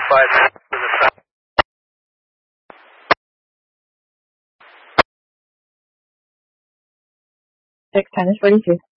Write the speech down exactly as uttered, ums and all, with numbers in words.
five to the south. Six ten is forty-two.